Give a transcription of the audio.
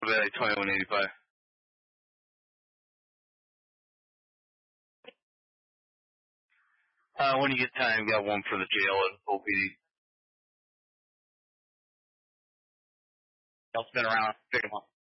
Valley 2185. When you get time, got one for the jail at OPD. I'll spin around, pick him up.